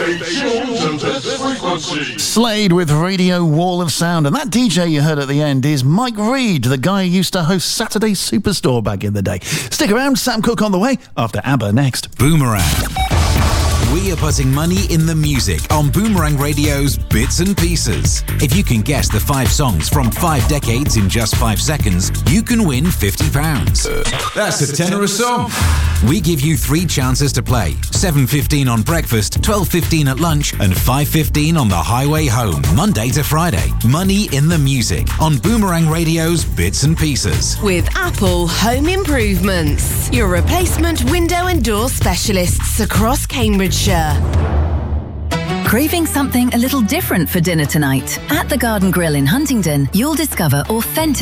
Slade with Radio Wall of Sound. And that DJ you heard at the end is Mike Reed, the guy who used to host Saturday Superstore back in the day. Stick around, Sam Cooke on the way after ABBA next. Boomerang. We are putting money in the music on Boomerang Radio's Bits and Pieces. If you can guess the 5 songs from 5 decades in just 5 seconds, you can win £50. That's a tenner a song. We give you 3 chances to play. 7:15 on breakfast, 12:15 at lunch, and 5:15 on the highway home, Monday to Friday. Money in the music on Boomerang Radio's Bits and Pieces. With Apple Home Improvements, your replacement window and door specialists across Cambridgeshire. Craving something a little different for dinner tonight? At the Garden Grill in Huntingdon, you'll discover authentic